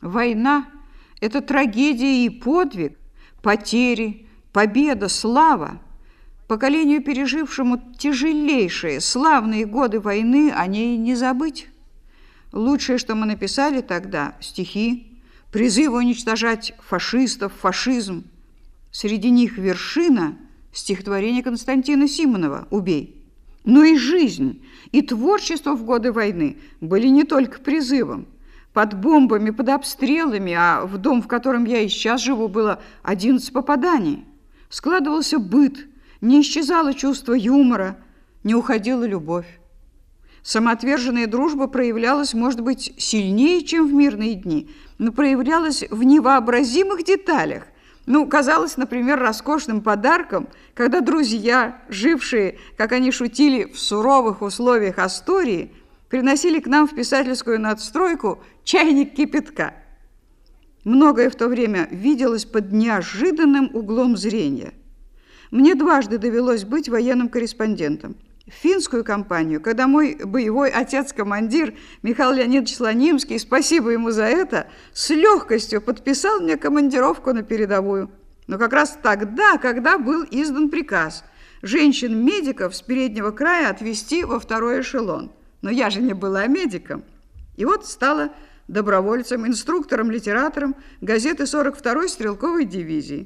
Война – это трагедия и подвиг, потери, победа, слава. Поколению, пережившему тяжелейшие, славные годы войны, о ней не забыть. Лучшее, что мы написали тогда – стихи, призывы уничтожать фашистов, фашизм. Среди них вершина – стихотворение Константина Симонова «Убей». Но и жизнь, и творчество в годы войны были не только призывом. Под бомбами, под обстрелами, а в дом, в котором я и сейчас живу, было 11 попаданий. Складывался быт, не исчезало чувство юмора, не уходила любовь. Самоотверженная дружба проявлялась, может быть, сильнее, чем в мирные дни, но проявлялась в невообразимых деталях. Казалось, например, роскошным подарком, когда друзья, жившие, как они шутили, в суровых условиях Астории, приносили к нам в писательскую надстройку чайник кипятка. Многое в то время виделось под неожиданным углом зрения. Мне дважды довелось быть военным корреспондентом. В финскую кампанию, когда мой боевой отец-командир Михаил Леонидович Слонимский, спасибо ему за это, с легкостью подписал мне командировку на передовую. Но как раз тогда, когда был издан приказ женщин-медиков с переднего края отвезти во второй эшелон. Но я же не была медиком. И вот стала добровольцем, инструктором, литератором газеты 42-й стрелковой дивизии.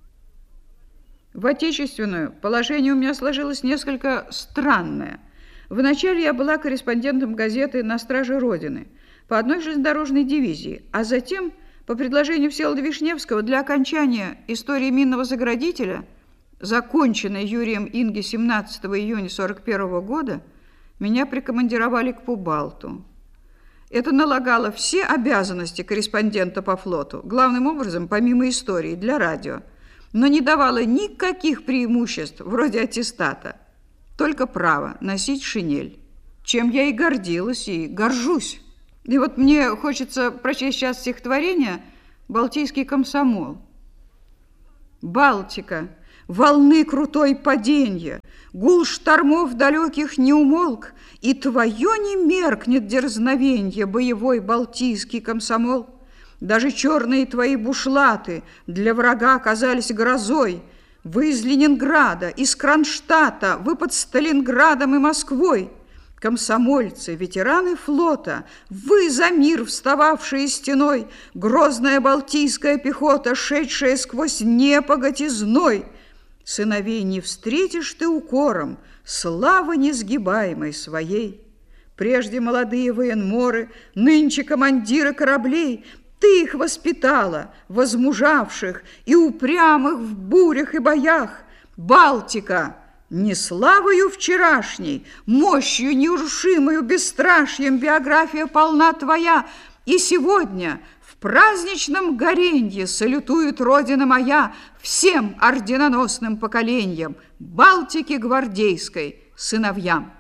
В отечественную положение у меня сложилось несколько странное. Вначале я была корреспондентом газеты «На страже Родины» по одной железнодорожной дивизии, а затем, по предложению Всеволода Вишневского, для окончания истории минного заградителя, законченной Юрием Инги 17 июня 1941 года, меня прикомандировали к Пубалту. Это налагало все обязанности корреспондента по флоту, главным образом, помимо истории, для радио, но не давало никаких преимуществ, вроде аттестата, только право носить шинель, чем я и гордилась, и горжусь. И вот мне хочется прочесть сейчас стихотворение «Балтийский комсомол». Балтика, волны крутой паденья, гул штормов далеких не умолк, и твое не меркнет дерзновенье, боевой балтийский комсомол. Даже черные твои бушлаты для врага оказались грозой. Вы из Ленинграда, из Кронштадта, вы под Сталинградом и Москвой. Комсомольцы, ветераны флота, вы за мир встававшие стеной, грозная балтийская пехота, шедшая сквозь непогодь и зной. Сыновей не встретишь ты укором, славы несгибаемой своей. Прежде молодые военморы, нынче командиры кораблей, ты их воспитала, возмужавших и упрямых в бурях и боях. Балтика, не славою вчерашней, мощью неурушимою, бесстрашием биография полна твоя. И сегодня в праздничном горенье салютует Родина моя всем орденоносным поколениям, Балтики гвардейской сыновьям.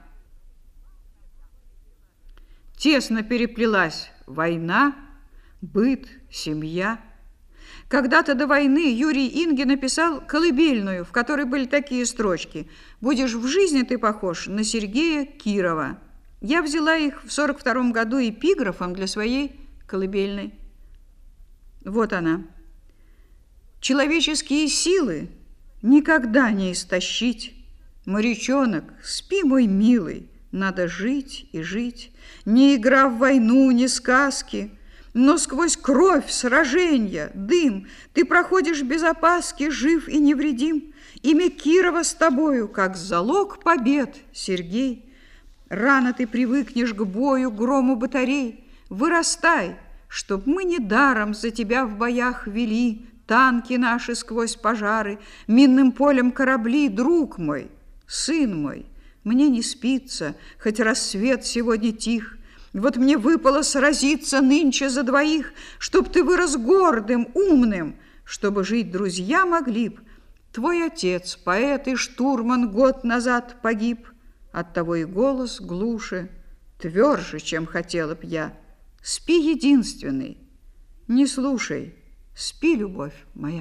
Тесно переплелась война, быт, семья. Когда-то до войны Юрий Инги написал колыбельную, в которой были такие строчки: «Будешь в жизни ты похож на Сергея Кирова». Я взяла их в 1942 году эпиграфом для своей колыбельной. Вот она. «Человеческие силы никогда не истощить. Морячонок, спи, мой милый, надо жить и жить, не игра в войну, ни сказки». Но сквозь кровь, сраженья, дым ты проходишь без опаски, жив и невредим. Имя Кирова с тобою, как залог побед, Сергей. Рано ты привыкнешь к бою, грому батарей. Вырастай, чтоб мы недаром за тебя в боях вели танки наши сквозь пожары, минным полем корабли, друг мой, сын мой. Мне не спится, хоть рассвет сегодня тих. Вот мне выпало сразиться нынче за двоих, чтоб ты вырос гордым, умным, чтобы жить друзья могли б. Твой отец, поэт и штурман, год назад погиб. Оттого и голос глуше, тверже, чем хотела б я. Спи, единственный, не слушай, спи, любовь моя.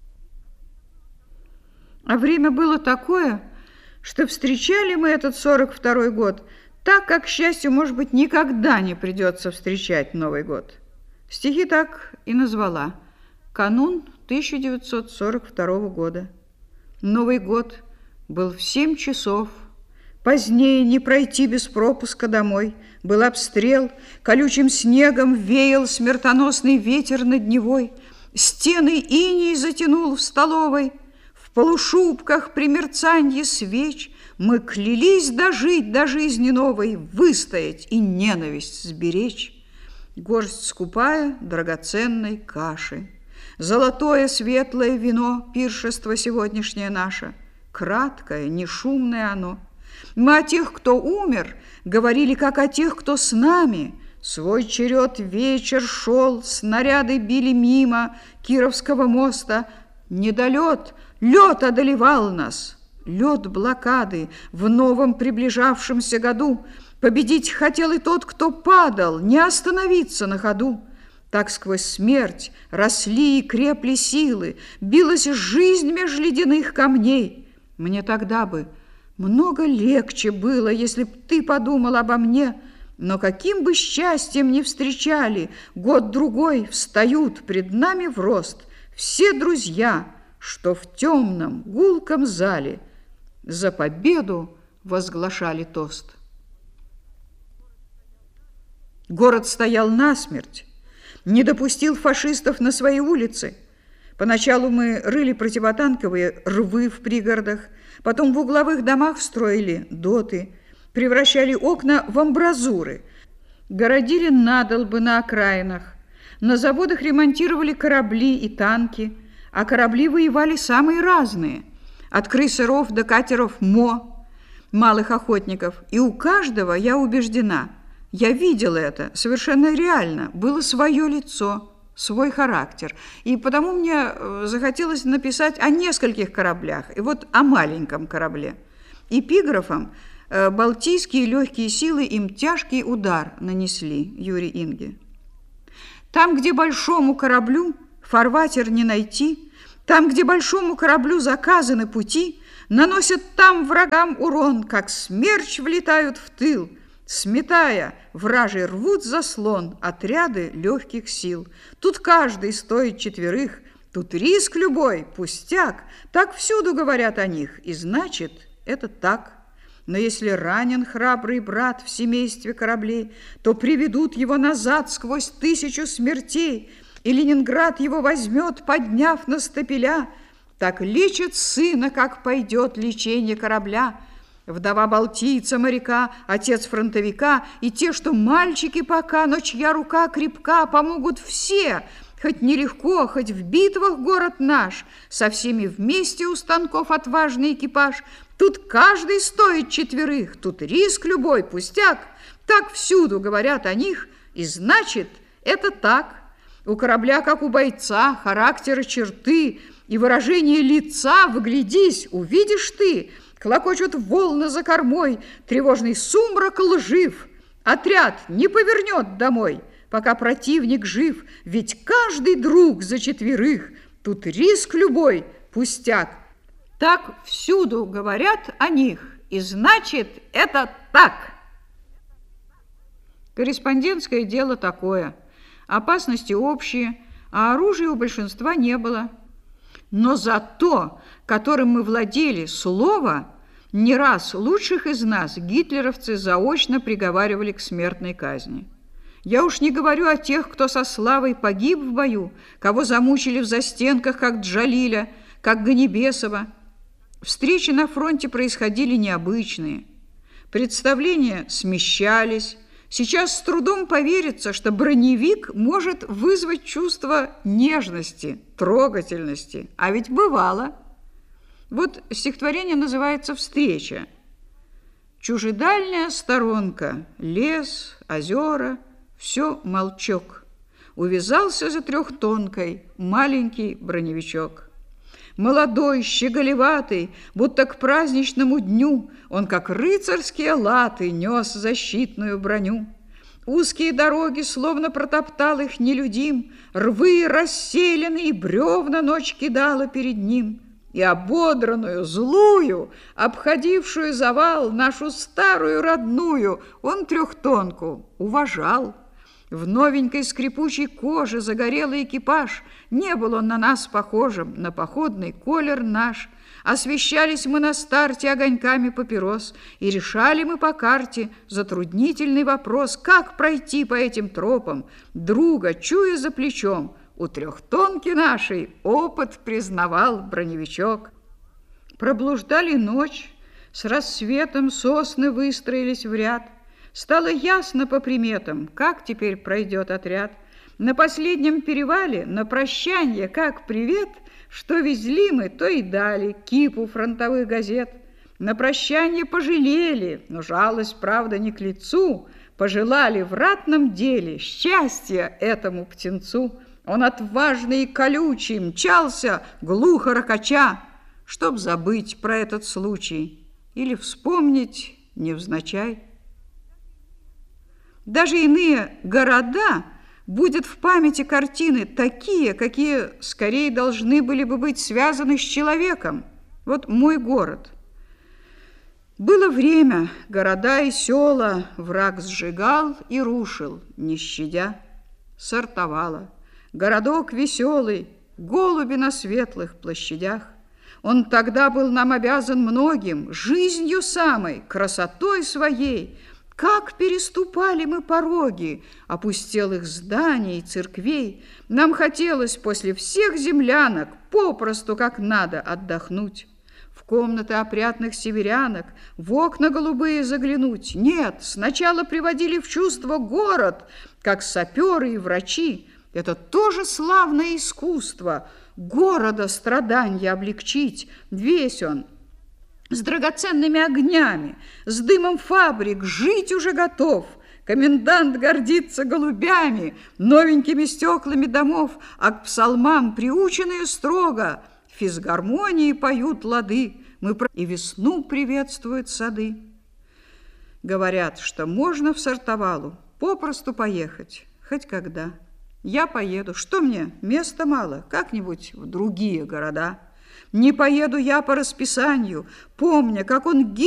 А время было такое, что встречали мы этот 42-й год так, как, к счастью, может быть, никогда не придется встречать Новый год. Стихи так и назвала. Канун 1942 года. Новый год был в 7 часов. Позднее не пройти без пропуска домой. Был обстрел, колючим снегом веял смертоносный ветер над Невой. Стены иней затянул в столовой. В полушубках при мерцанье свеч мы клялись дожить до жизни новой, выстоять и ненависть сберечь. Горсть скупая драгоценной каши, золотое светлое вино, пиршество сегодняшнее наше, краткое, не шумное оно. Мы о тех, кто умер, говорили, как о тех, кто с нами. Свой черед вечер шел, снаряды били мимо Кировского моста. Недолет, лед одолевал нас, лед блокады в новом приближавшемся году. Победить хотел и тот, кто падал, не остановиться на ходу. Так сквозь смерть росли и крепли силы, билась жизнь меж ледяных камней. Мне тогда бы много легче было, если б ты подумал обо мне, но каким бы счастьем ни встречали, год-другой встают пред нами в рост все друзья, что в темном гулком зале за победу возглашали тост. Город стоял насмерть, не допустил фашистов на свои улицы. Поначалу мы рыли противотанковые рвы в пригородах, потом в угловых домах строили доты, превращали окна в амбразуры, городили надолбы на окраинах, на заводах ремонтировали корабли и танки, а корабли воевали самые разные, от крейсеров до катеров МО, малых охотников, и у каждого, я убеждена, я видела это совершенно реально, было свое лицо, свой характер. И потому мне захотелось написать о нескольких кораблях, и вот о маленьком корабле. Эпиграфом «Балтийские легкие силы им тяжкий удар нанесли» Юрий Инге. Там, где большому кораблю фарватер не найти, там, где большому кораблю заказаны пути, наносят там врагам урон, как смерч влетают в тыл, сметая, вражий рвут заслон отряды легких сил. Тут каждый стоит четверых, тут риск любой, пустяк. Так всюду говорят о них, и значит, это так. Но если ранен храбрый брат в семействе кораблей, то приведут его назад сквозь 1000 смертей, и Ленинград его возьмет, подняв на стапеля. Так лечит сына, как пойдет лечение корабля. Вдова балтийца, моряка, отец фронтовика и те, что мальчики пока, но чья рука крепка, помогут все, хоть нелегко, хоть в битвах город наш, со всеми вместе у станков отважный экипаж. Тут каждый стоит четверых, тут риск любой, пустяк. Так всюду говорят о них, и значит, это так. У корабля, как у бойца, характер и черты, и выражение лица, вглядись, увидишь ты, клокочут волны за кормой, тревожный сумрак лжив. Отряд не повернет домой, пока противник жив, ведь каждый друг за четверых, тут риск любой, пустяк. Так всюду говорят о них, и значит, это так. Корреспондентское дело такое. Опасности общие, а оружия у большинства не было. Но зато, которым мы владели, слово, не раз лучших из нас гитлеровцы заочно приговаривали к смертной казни. Я уж не говорю о тех, кто со славой погиб в бою, кого замучили в застенках, как Джалиля, как Ганибесова. Встречи на фронте происходили необычные. Представления смещались. Сейчас с трудом поверится, что броневик может вызвать чувство нежности, трогательности. А ведь бывало. Вот стихотворение называется «Встреча». Чужедальняя сторонка, лес, озера, все молчок. Увязался за трехтонкой маленький броневичок. Молодой, щеголеватый, будто к праздничному дню, он, как рыцарские латы, нес защитную броню. Узкие дороги, словно протоптал их нелюдим, рвы расселены, и бревна ночь кидала перед ним. И ободранную, злую, обходившую завал, нашу старую родную, он трехтонку уважал. В новенькой скрипучей коже загорелый экипаж. Не был он на нас похожим, на походный колер наш. Освещались мы на старте огоньками папирос, и решали мы по карте затруднительный вопрос, как пройти по этим тропам, друга чуя за плечом. У трехтонки нашей опыт признавал броневичок. Проблуждали ночь, с рассветом сосны выстроились в ряд. Стало ясно по приметам, как теперь пройдет отряд. На последнем перевале, на прощанье, как привет, что везли мы, то и дали кипу фронтовых газет. На прощанье пожалели, но жалость, правда, не к лицу. Пожелали в ратном деле счастья этому птенцу. Он отважный и колючий мчался, глухо рокоча, чтоб забыть про этот случай или вспомнить невзначай. Даже иные города будет в памяти картины такие, какие скорее должны были бы быть связаны с человеком. Вот мой город. Было время, города и села враг сжигал и рушил, не щадя. Сортовало. Городок веселый, голуби на светлых площадях. Он тогда был нам обязан многим, жизнью самой, красотой своей. Как переступали мы пороги опустелых зданий и церквей. Нам хотелось после всех землянок попросту как надо отдохнуть. В комнаты опрятных северянок, в окна голубые заглянуть. Нет, сначала приводили в чувство город, как саперы и врачи. Это тоже славное искусство, города страданья облегчить. Весь он с драгоценными огнями, с дымом фабрик, жить уже готов. Комендант гордится голубями, новенькими стеклами домов, а к псалмам приученные строго. Физгармонии поют лады, и весну приветствуют сады. Говорят, что можно в Сартовалу попросту поехать, хоть когда. Я поеду. Что мне? Места мало. Как-нибудь в другие города. Не поеду я по расписанию, помня, как он